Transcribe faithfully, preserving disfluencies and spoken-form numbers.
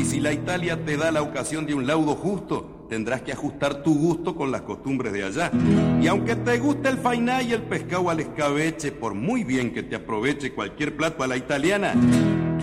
si la Italia te da la ocasión de un laudo justo, tendrás que ajustar tu gusto con las costumbres de allá. Y aunque te guste el fainá y el pescado al escabeche, por muy bien que te aproveche cualquier plato a la italiana,